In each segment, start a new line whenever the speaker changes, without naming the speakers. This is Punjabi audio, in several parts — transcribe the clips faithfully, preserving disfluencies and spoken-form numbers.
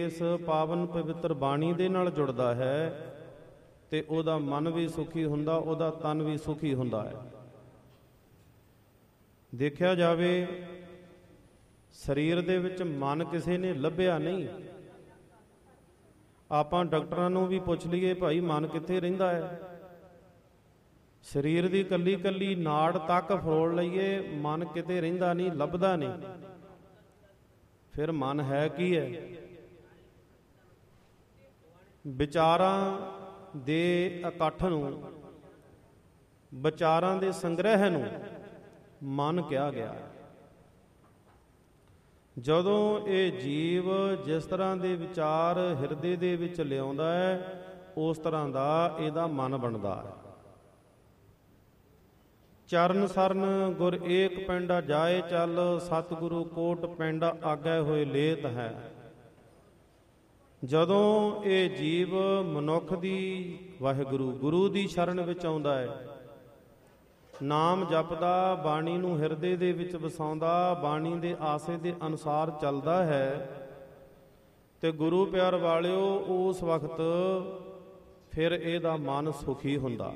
ਇਸ ਪਾਵਨ ਪਵਿੱਤਰ ਬਾਣੀ ਦੇ ਨਾਲ ਜੁੜਦਾ ਹੈ ਤੇ ਉਹਦਾ ਮਨ ਵੀ ਸੁਖੀ ਹੁੰਦਾ, ਉਹਦਾ ਤਨ ਵੀ ਸੁਖੀ ਹੁੰਦਾ ਹੈ। ਦੇਖਿਆ ਜਾਵੇ ਸਰੀਰ ਦੇ ਵਿੱਚ ਮਨ ਕਿਸੇ ਨੇ ਲੱਭਿਆ ਨਹੀਂ। ਆਪਾਂ ਡਾਕਟਰਾਂ ਨੂੰ ਵੀ ਪੁੱਛ ਲਈਏ, ਭਾਈ ਮਨ ਕਿੱਥੇ ਰਹਿੰਦਾ ਹੈ? ਸਰੀਰ ਦੀ ਕੱਲੀ ਕੱਲੀ ਨਾੜ ਤੱਕ ਫਰੋਲ ਲਈਏ, ਮਨ ਕਿਤੇ ਰਹਿੰਦਾ ਨਹੀਂ, ਲੱਭਦਾ ਨਹੀਂ। ਫਿਰ ਮਨ ਹੈ ਕੀ ਹੈ? ਵਿਚਾਰਾਂ ਦੇ ਇਕੱਠ ਨੂੰ, ਵਿਚਾਰਾਂ ਦੇ ਸੰਗ੍ਰਹਿ ਨੂੰ ਮਨ ਕਿਹਾ ਗਿਆ ਹੈ। ਜਦੋਂ ਇਹ ਜੀਵ ਜਿਸ ਤਰ੍ਹਾਂ ਦੇ ਵਿਚਾਰ ਹਿਰਦੇ ਦੇ ਵਿੱਚ ਲਿਆਉਂਦਾ ਹੈ, ਉਸ ਤਰ੍ਹਾਂ ਦਾ ਇਹਦਾ ਮਨ ਬਣਦਾ ਹੈ। ਚਰਨ ਸਰਨ ਗੁਰ ਏਕ ਪੈਂਡਾ ਜਾਏ ਚੱਲ, ਸਤਿਗੁਰੂ ਕੋਟ ਪੈਂਡਾ ਆਗੇ ਹੋਏ ਲੇਤ ਹੈ। ਜਦੋਂ ਇਹ ਜੀਵ ਮਨੁੱਖ ਦੀ ਵਾਹਿਗੁਰੂ ਗੁਰੂ ਦੀ ਸ਼ਰਨ ਵਿੱਚ ਆਉਂਦਾ ਹੈ, ਨਾਮ ਜਪਦਾ, ਬਾਣੀ ਨੂੰ ਹਿਰਦੇ ਦੇ ਵਿੱਚ ਵਸਾਉਂਦਾ, ਬਾਣੀ ਦੇ ਆਸੇ ਦੇ ਅਨੁਸਾਰ ਚੱਲਦਾ ਹੈ, ਤੇ ਗੁਰੂ ਪਿਆਰ ਵਾਲਿਓ ਉਸ ਵਕਤ ਫਿਰ ਇਹਦਾ ਮਨ ਸੁਖੀ ਹੁੰਦਾ।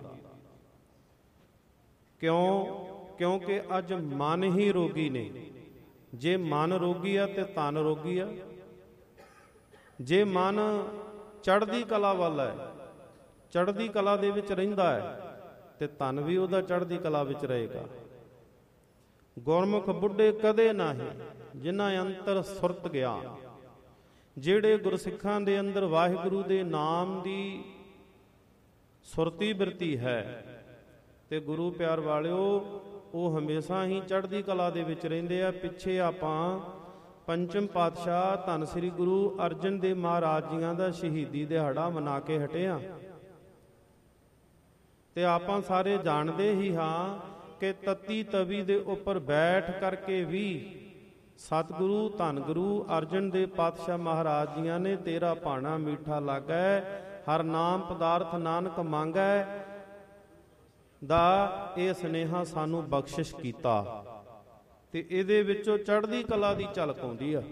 ਕਿਉਂ? ਕਿਉਂਕਿ ਅੱਜ ਮਨ ਹੀ ਰੋਗੀ ਨੇ। ਜੇ ਮਨ ਰੋਗੀ ਆ ਤੇ ਤਨ ਰੋਗੀ ਆ। ਜੇ ਮਨ ਚੜ੍ਹਦੀ ਕਲਾ ਵੱਲ ਹੈ, ਚੜ੍ਹਦੀ ਕਲਾ ਦੇ ਵਿੱਚ ਰਹਿੰਦਾ ਹੈ, ਤੇ ਤਨ ਵੀ ਉਹਦਾ ਚੜ੍ਹਦੀ ਕਲਾ ਵਿੱਚ ਰਹੇਗਾ। ਗੁਰਮੁਖ ਬੁੱਢੇ ਕਦੇ ਨਾਹੀਂ, ਜਿਨ੍ਹਾਂ ਅੰਤਰ ਸੁਰਤ ਗਿਆਨ। ਜਿਹੜੇ ਗੁਰਸਿੱਖਾਂ ਦੇ ਅੰਦਰ ਵਾਹਿਗੁਰੂ ਦੇ ਨਾਮ ਦੀ ਸੁਰਤੀ ਬਿਰਤੀ ਹੈ, ਤੇ ਗੁਰੂ ਪਿਆਰ ਵਾਲਿਓ ਉਹ ਹਮੇਸ਼ਾ ਹੀ ਚੜ੍ਹਦੀ ਕਲਾ ਦੇ ਵਿੱਚ ਰਹਿੰਦੇ ਆ। ਪਿੱਛੇ ਆਪਾਂ ਪੰਚਮ ਪਾਤਸ਼ਾਹ ਧੰਨ ਸ੍ਰੀ ਗੁਰੂ ਅਰਜਨ ਦੇਵ ਮਹਾਰਾਜ ਜੀਆਂ ਦਾ ਸ਼ਹੀਦੀ ਦਿਹਾੜਾ ਮਨਾ ਕੇ ਹਟੇ ਹਾਂ, ਤੇ ਆਪਾਂ ਸਾਰੇ ਜਾਣਦੇ ਹੀ ਹਾਂ ਕਿ ਤਤੀ ਤਵੀ ਦੇ ਉੱਪਰ ਬੈਠ ਕਰਕੇ ਵੀ ਸਤਿਗੁਰੂ ਧੰਨ ਗੁਰੂ ਅਰਜਨ ਦੇਵ ਪਾਤਸ਼ਾਹ ਮਹਾਰਾਜ ਜੀਆਂ ਨੇ ਤੇਰਾ ਭਾਣਾ ਮੀਠਾ ਲਾਗੈ, ਹਰ ਨਾਮ ਪਦਾਰਥ ਨਾਨਕ ਮੰਗੈ ਦਾ ਇਹ ਸੁਨੇਹਾ ਸਾਨੂੰ ਬਖਸ਼ਿਸ਼ ਕੀਤਾ। ਤੇ ਇਹਦੇ ਵਿੱਚੋਂ ਚੜ੍ਹਦੀ ਕਲਾ ਦੀ ਝਲਕ ਆਉਂਦੀ ਆ।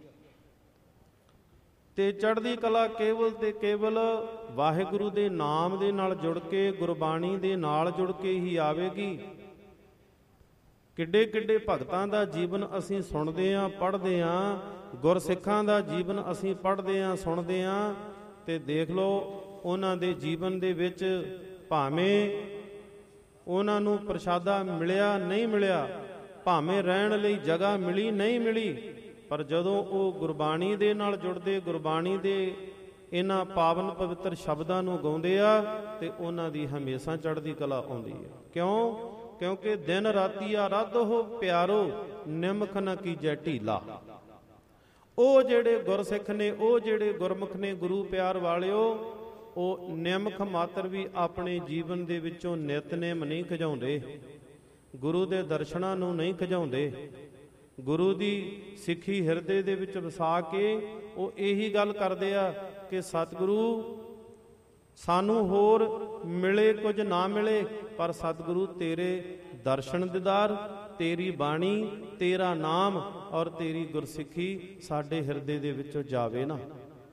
ਤੇ ਚੜ੍ਹਦੀ ਕਲਾ ਕੇਵਲ ਤੇ ਕੇਵਲ ਵਾਹਿਗੁਰੂ ਦੇ ਨਾਮ ਦੇ ਨਾਲ ਜੁੜ ਕੇ, ਗੁਰਬਾਣੀ ਦੇ ਨਾਲ ਜੁੜ ਕੇ ਹੀ ਆਵੇਗੀ। ਕਿੱਡੇ ਕਿੱਡੇ ਭਗਤਾਂ ਦਾ ਜੀਵਨ ਅਸੀਂ ਸੁਣਦੇ ਹਾਂ, ਪੜ੍ਹਦੇ ਹਾਂ। ਗੁਰਸਿੱਖਾਂ ਦਾ ਜੀਵਨ ਅਸੀਂ ਪੜ੍ਹਦੇ ਹਾਂ, ਸੁਣਦੇ ਹਾਂ, ਤੇ ਦੇਖ ਲਓ ਉਹਨਾਂ ਦੇ ਜੀਵਨ ਦੇ ਵਿੱਚ ਭਾਵੇਂ ਉਹਨਾਂ ਨੂੰ ਪ੍ਰਸ਼ਾਦਾ ਮਿਲਿਆ ਨਹੀਂ ਮਿਲਿਆ, ਭਾਵੇਂ ਰਹਿਣ ਲਈ ਜਗ੍ਹਾ ਮਿਲੀ ਨਹੀਂ ਮਿਲੀ, ਪਰ ਜਦੋਂ ਉਹ ਗੁਰਬਾਣੀ ਦੇ ਨਾਲ ਜੁੜਦੇ, ਗੁਰਬਾਣੀ ਦੇ ਇਹਨਾਂ ਪਾਵਨ ਪਵਿੱਤਰ ਸ਼ਬਦਾਂ ਨੂੰ ਗਾਉਂਦੇ ਆ, ਤੇ ਉਹਨਾਂ ਦੀ ਹਮੇਸ਼ਾ ਚੜ੍ਹਦੀ ਕਲਾ ਆਉਂਦੀ ਹੈ। ਕਿਉਂ? ਕਿਉਂਕਿ ਦਿਨ ਰਾਤੀ ਆਰਾਧੋ ਪਿਆਰੋ, ਨਿਮਖ ਨ ਕੀਜੈ ਢੀਲਾ। ਉਹ ਜਿਹੜੇ ਗੁਰਸਿੱਖ ਨੇ, ਉਹ ਜਿਹੜੇ ਗੁਰਮੁਖ ਨੇ, ਗੁਰੂ ਪਿਆਰ ਵਾਲਿਓ, ਉਹ ਨਿਮਖ ਮਾਤਰ ਵੀ ਆਪਣੇ ਜੀਵਨ ਦੇ ਵਿੱਚੋਂ ਨਿਤਨੇਮ ਨਹੀਂ ਖਿਜਾਉਂਦੇ, ਗੁਰੂ ਦੇ ਦਰਸ਼ਨਾਂ ਨੂੰ ਨਹੀਂ ਖਿਜਾਉਂਦੇ। ਗੁਰੂ ਦੀ ਸਿੱਖੀ ਹਿਰਦੇ ਦੇ ਵਿੱਚ ਵਸਾ ਕੇ ਉਹ ਇਹੀ ਗੱਲ ਕਰਦੇ ਆ ਕਿ ਸਤਿਗੁਰੂ ਸਾਨੂੰ ਹੋਰ ਮਿਲੇ ਕੁਝ ਨਾ ਮਿਲੇ, ਪਰ ਸਤਿਗੁਰੂ ਤੇਰੇ ਦਰਸ਼ਨ ਦੀਦਾਰ, ਤੇਰੀ ਬਾਣੀ, ਤੇਰਾ ਨਾਮ ਔਰ ਤੇਰੀ ਗੁਰਸਿੱਖੀ ਸਾਡੇ ਹਿਰਦੇ ਦੇ ਵਿੱਚੋਂ ਜਾਵੇ ਨਾ।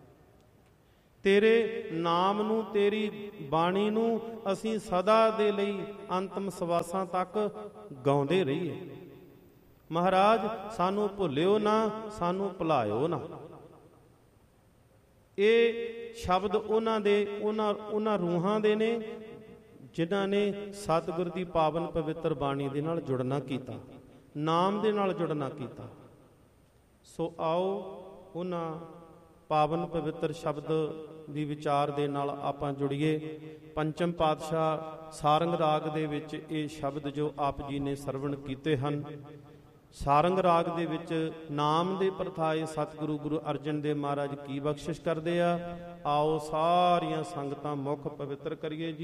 ਤੇਰੇ ਨਾਮ ਨੂੰ, ਤੇਰੀ ਬਾਣੀ ਨੂੰ ਅਸੀਂ ਸਦਾ ਦੇ ਲਈ ਅੰਤਮ ਸਵਾਸਾਂ ਤੱਕ ਗਾਉਂਦੇ ਰਹੀਏ। ਮਹਾਰਾਜ ਸਾਨੂੰ ਭੁੱਲਿਓ ਨਾ, ਸਾਨੂੰ ਭੁਲਾਇਓ ਨਾ। ਇਹ ਸ਼ਬਦ ਉਹਨਾਂ ਦੇ ਉਹਨਾਂ ਉਹਨਾਂ ਰੂਹਾਂ ਦੇ ਨੇ ਜਿਨ੍ਹਾਂ ਨੇ ਸਤਿਗੁਰ ਦੀ ਪਾਵਨ ਪਵਿੱਤਰ ਬਾਣੀ ਦੇ ਨਾਲ ਜੁੜਨਾ ਕੀਤਾ, ਨਾਮ ਦੇ ਨਾਲ ਜੁੜਨਾ ਕੀਤਾ। ਸੋ ਆਓ ਉਹਨਾਂ ਪਾਵਨ ਪਵਿੱਤਰ ਸ਼ਬਦ ਦੀ ਵਿਚਾਰ ਦੇ ਨਾਲ ਆਪਾਂ ਜੁੜੀਏ। ਪੰਚਮ ਪਾਤਸ਼ਾਹ ਸਾਰੰਗ ਰਾਗ ਦੇ ਵਿੱਚ ਇਹ ਸ਼ਬਦ ਜੋ ਆਪ ਜੀ ਨੇ ਸਰਵਣ ਕੀਤੇ ਹਨ, ਸਾਰੰਗ ਰਾਗ ਦੇ ਵਿੱਚ ਨਾਮ ਦੇ ਪ੍ਰਥਾਏ ਸਤਿਗੁਰੂ ਗੁਰੂ ਅਰਜਨ ਦੇਵ ਮਹਾਰਾਜ ਕੀ ਬਖਸ਼ਿਸ਼ ਕਰਦੇ ਆ। ਆਓ ਸਾਰੀਆਂ ਸੰਗਤਾਂ ਮੁੱਖ ਪਵਿੱਤਰ ਕਰੀਏ ਜੀ।